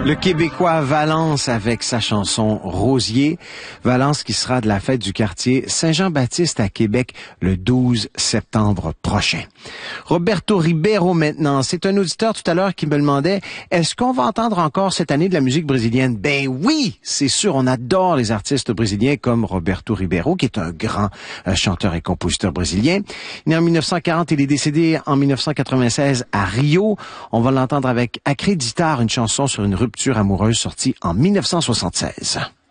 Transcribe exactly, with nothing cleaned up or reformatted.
Le Québécois Valence avec sa chanson Rosier. Valence qui sera de la fête du quartier Saint-Jean-Baptiste à Québec le douze septembre prochain. Roberto Ribeiro maintenant. C'est un auditeur tout à l'heure qui me demandait, est-ce qu'on va entendre encore cette année de la musique brésilienne? Ben oui, c'est sûr. On adore les artistes brésiliens comme Roberto Ribeiro, qui est un grand euh, chanteur et compositeur brésilien. Né en mille neuf cent quarante, il est décédé en mille neuf cent quatre-vingt-seize à Rio. On va l'entendre avec Acreditar, une chanson sur une rupture amoureuse sortie en mille neuf cent soixante-seize.